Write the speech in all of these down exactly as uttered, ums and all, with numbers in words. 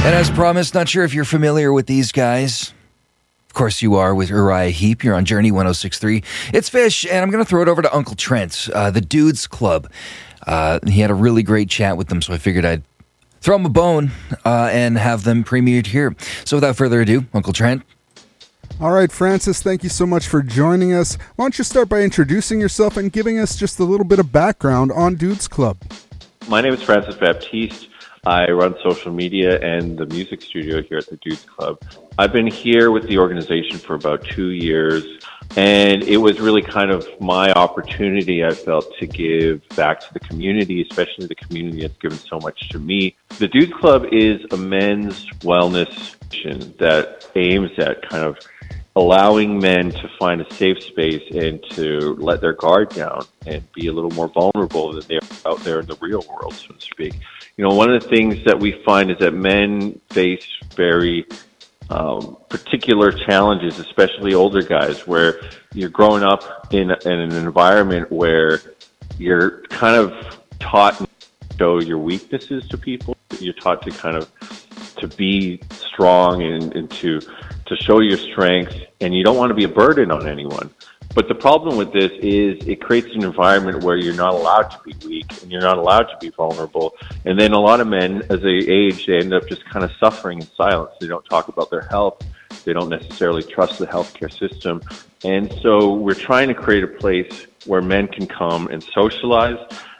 And as promised, not sure if you're familiar with these guys. Of course you are with Uriah Heep. You're on Journey one oh six point three. It's Fish, and I'm going to throw it over to Uncle Trent, uh, the Dudes Club. Uh, he had a really great chat with them, so I figured I'd throw him a bone uh, and have them premiered here. So without further ado, Uncle Trent. All right, Francis, thank you so much for joining us. Why don't you start by introducing yourself and giving us just a little bit of background on Dudes Club? My name is Francis Baptiste. I run social media and the music studio here at the Dudes Club. I've been here with the organization for about two years, and it was really kind of my opportunity, I felt, to give back to the community, especially the community that's given so much to me. The Dudes Club is a men's wellness mission that aims at kind of allowing men to find a safe space and to let their guard down and be a little more vulnerable than they're out there in the real world, so to speak. You know, one of the things that we find is that men face very um, particular challenges, especially older guys, where you're growing up in, in an environment where you're kind of taught to show your weaknesses to people. You're taught to kind of to be strong and, and to to show your strength, and you don't want to be a burden on anyone. But the problem with this is it creates an environment where you're not allowed to be weak and you're not allowed to be vulnerable. And then a lot of men, as they age, they end up just kind of suffering in silence. They don't talk about their health. They don't necessarily trust the healthcare system. And so we're trying to create a place where men can come and socialize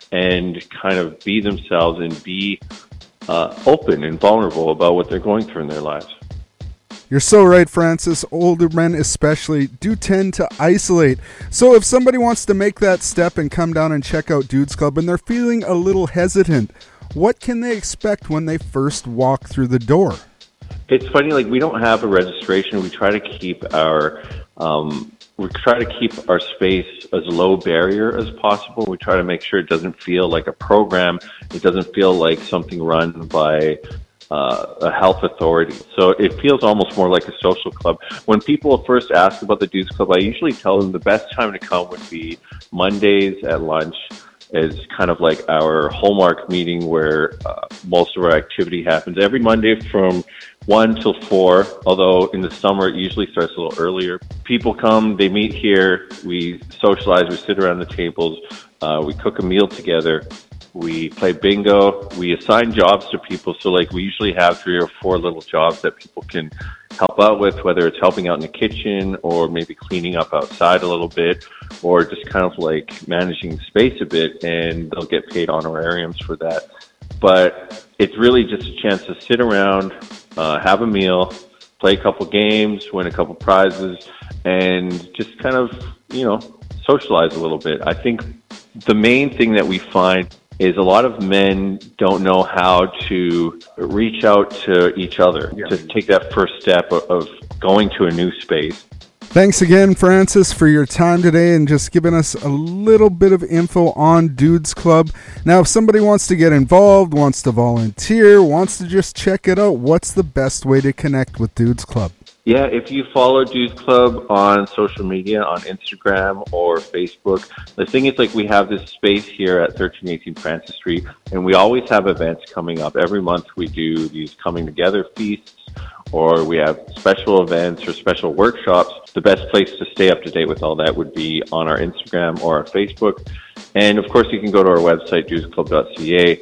and kind of be themselves and be uh, open and vulnerable about what they're going through in their lives. You're so right, Francis. Older men especially do tend to isolate. So if somebody wants to make that step and come down and check out Dudes Club and they're feeling a little hesitant, what can they expect when they first walk through the door? It's funny, like we don't have a registration. We try to keep our um, we try to keep our space as low barrier as possible. We try to make sure it doesn't feel like a program. It doesn't feel like something run by Uh, a health authority. So it feels almost more like a social club. When people first ask about the Dudes Club, I usually tell them the best time to come would be Mondays at lunch. Is kind of like our hallmark meeting where uh, most of our activity happens. Every Monday from one till four, although in the summer it usually starts a little earlier. People come, they meet here, we socialize, we sit around the tables, uh, we cook a meal together. We play bingo. We assign jobs to people. So like we usually have three or four little jobs that people can help out with, whether it's helping out in the kitchen or maybe cleaning up outside a little bit or just kind of like managing space a bit, and they'll get paid honorariums for that. But it's really just a chance to sit around, uh, have a meal, play a couple games, win a couple prizes, and just kind of, you know, socialize a little bit. I think the main thing that we find is a lot of men don't know how to reach out to each other, yeah. to take that first step of, of going to a new space. Thanks again, Francis, for your time today and just giving us a little bit of info on Dudes Club. Now, if somebody wants to get involved, wants to volunteer, wants to just check it out, what's the best way to connect with Dudes Club? Yeah, if you follow Dudes Club on social media, on Instagram or Facebook, the thing is, like, we have this space here at thirteen eighteen Francis Street, and we always have events coming up. Every month we do these coming together feasts, or we have special events or special workshops. The best place to stay up to date with all that would be on our Instagram or our Facebook. And, of course, you can go to our website, dudes club dot c a.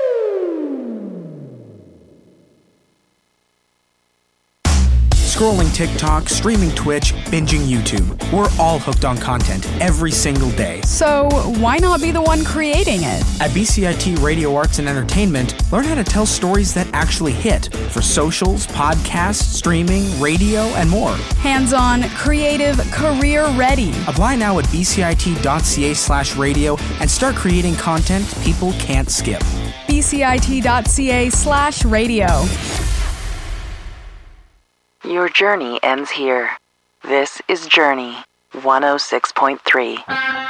Scrolling TikTok, streaming Twitch, binging YouTube. We're all hooked on content every single day. So why not be the one creating it? At B C I T Radio Arts and Entertainment, learn how to tell stories that actually hit for socials, podcasts, streaming, radio, and more. Hands-on, creative, career-ready. Apply now at b c i t dot c a slash radio and start creating content people can't skip. b c i t dot c a slash radio. Your journey ends here. This is Journey one oh six point three.